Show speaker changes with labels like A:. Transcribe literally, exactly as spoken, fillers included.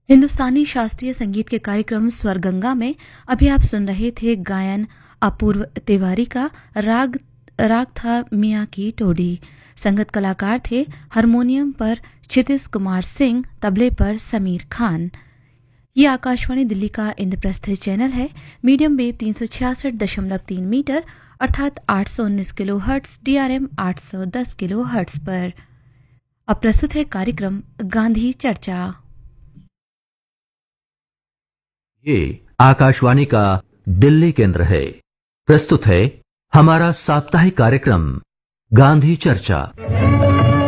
A: हिंदुस्तानी शास्त्रीय संगीत के कार्यक्रम स्वर गंगा में अभी आप सुन रहे थे गायन अपूर्व तिवारी का। राग राग था मियाँ की टोडी। संगत कलाकार थे हारमोनियम पर क्षितिज कुमार सिंह, तबले पर समीर खान। ये आकाशवाणी दिल्ली का इंद्रप्रस्थ चैनल है। मीडियम वेव तीन सौ छियासठ दशमलव तीन मीटर अर्थात आठ सौ उन्नीस किलो हर्ट्स, डीआरएम आठ सौ दस किलो हर्ट्स पर। अब प्रस्तुत है कार्यक्रम गांधी चर्चा।
B: ये आकाशवाणी का दिल्ली केंद्र है। प्रस्तुत है हमारा साप्ताहिक कार्यक्रम गांधी चर्चा।